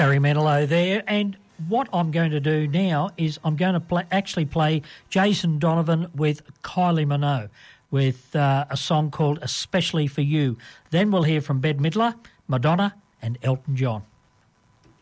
Barry Manilow there, and what I'm going to do now is I'm going to play Jason Donovan with Kylie Minogue with a song called Especially for You. Then we'll hear from Bette Midler, Madonna and Elton John.